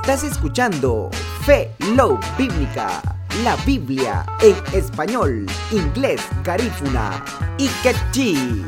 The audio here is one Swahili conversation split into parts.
Estás escuchando Fe, Love Bíblica, la Biblia en español, inglés, garífuna y quechí.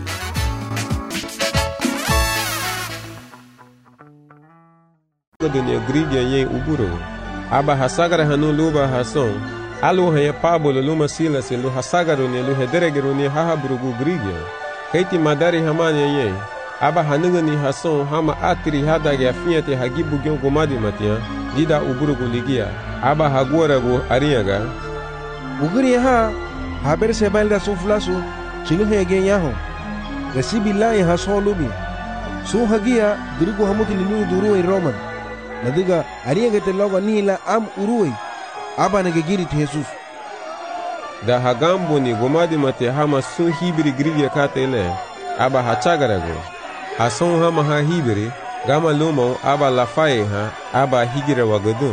Dunia grigia yen uburo aba hasagara hanu luba hason alu haya pabolo luma silas lu hasagaro ne lu hederegero ne hahabrugu grigia kaiti madari hamanya yen aba hanunga ni hason hama atri hadage afiate hagibu gyo gomadi matia dida uburugu ligia aba hagorago ariaga uguri ha haber sebalda suflasu chilu hege yaho resibillahi hason lubi su hagia dirigo hamuti lilu duru e roman nadiga ariaga te logo nila am urui aba nage girit Jesus da hagambo ni gomadi mate hama sun hibiri grigia katele aba hachagarago hason hama ha hibiri gama lomo aba lafaye ha aba higira wagadun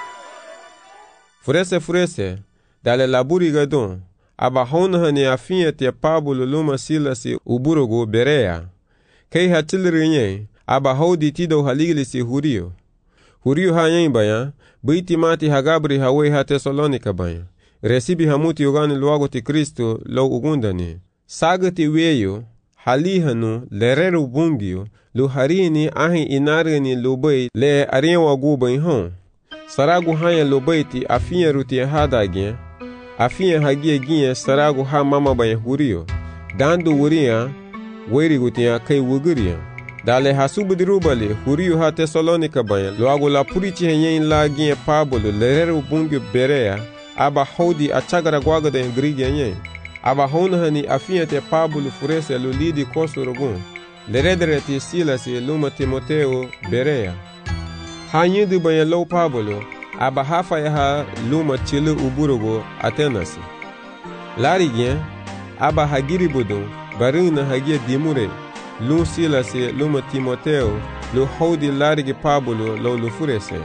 furese dale laburi gadun aba hona hani afinye te pabulo luma silasi uburogo berea kei hatilrinye aba hodi tido haligilisi Huriyo hayen baya, biti mati hagabri hawe ha Tesalonika baya. Resibi hamuti yogani luago ti Kristo lo ugundani. Sagati weyo, halihanu, lereru bungiyo, lu harini ahi inarani lubay le arienwa gubayin hon. Saragu hayen lubayti afiyen ruti hadagyen, afiyen hagie gyen saragu ha mama baya huriyo. Dandu wuriya, weri gutiya kai wuguriya. Dale hasubudirubali huriyo ha Tesalonika baya loago la purichi henyen la gien pabolo lereru bungi berea aba hodi achagara gwaga da grigi henyen aba hona hani afiente pabolo furese lo lidi kosorogun leredere ti silasi luma Timoteo berea hanyidu baya lo pabolo aba hafa ya ha luma chile uburugo Atenasi lari gien aba hagiri budun barina hagia dimure lu silase luma Timoteo lu hodi larigi Pablo lo lu furese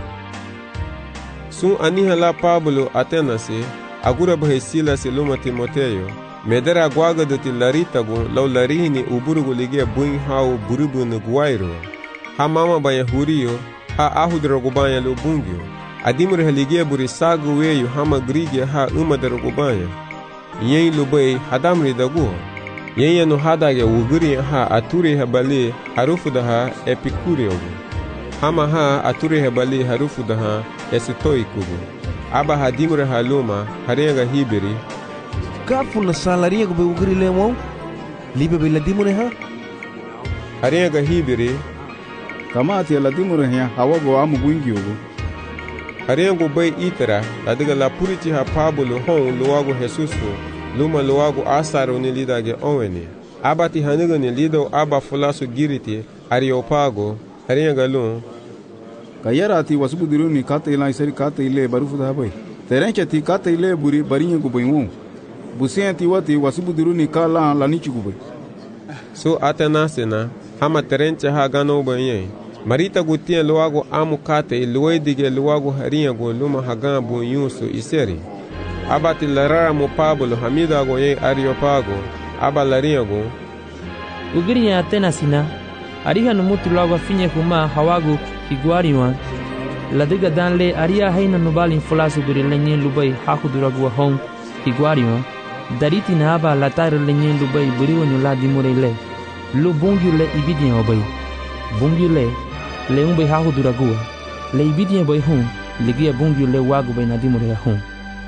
sun aniha la Pablo Atenase agura bahe silase luma Timoteo medera gwaga doti laritagu lo larihini uburugu ligia buin hao burubu nuguairo ha mama baya huriyo ha ahudrogu baya lo bungyo adimure haligia buri sagu weyu hama grigia ha umadrogu baya yen lubai hadamri dagu Yenya no hadage uguri ha aturi habali harufu daha epikureogu. Hama ha aturi habali harufu daha esitoikugu. Aba hadimure haluma hariaga hibiri. Kafu na salaria gube uguri lemo? Libe bila dimure ha? Hariaga hibiri. Kama ati ala dimure ha hawago amu gwingiogu. Hariago bay itara ladiga la puriti ha Pablo hon luwago Jesusu. Luma luagu asaro ni lidage oweni. Abati haniga ni lido aba fulasu giriti Areopago harianga lun. Kayara ati wasubudiru ni kata ila isari kata ile barufu da bay. Terenche ti kata ile buri barinya gubaymu. Busen ti wati wasubudiru ni kala lanichi gubay. So Atenasena hama terenche ha gano banye. Marita gutien luagu amu kate iluedige luagu harianga luma hagan bu yusu iseri. Abati larara mo Pablo hamida go ye Areopago aba lariago ugiri ya Atenasina ariha numutu lawa finye kuma hawagu higuariwa ladiga danle aria haina nubali fulasu guri lenye lubai hakuduragu hon higuariwa dariti na aba latare lenye lubai buriwo nyula dimurele lu bungyule ibidien obai bungyule le umbai hakuduragu le ibidien boy hon ligia bungyule wagu bai na dimurele hon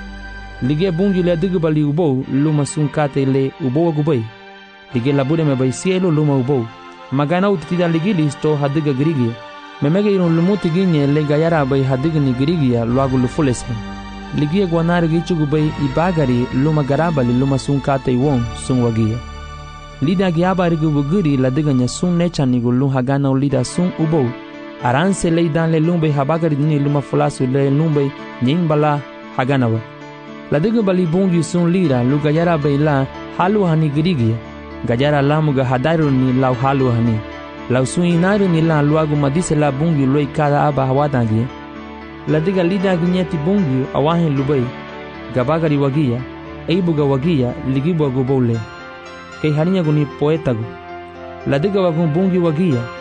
Lige bungi le digubali ubo luma sunkate le ubo gubai. Lige labure me bai cielo luma ubo. Magana utitida ligili sto hadiga grigi. Memege iron lumuti ginye le gayara bai hadiga ni grigia luagu lufulese. Lige guanari gichu gubai ibagari luma garabali luma sunkate won sunwagia. Lida giaba rigu buguri la diga nya sun nechani gulu hagana ulida sun ubo. Aranse le dan le lumbe habagari ni luma fulasu le lumbe nyimbala haganawa. La diga bali bungi sun lira lu gajara baila halu hani girigi gajara lamuga hadaru ni lau halu hani lau sun inaru ni la luagu madise la bungi loi kada aba hawadangi la diga lida ginyeti bungi awahin lubai gabagari wagia eibuga wagia ligibu agubole kei harinya guni poetagu la diga wagun bungi wagia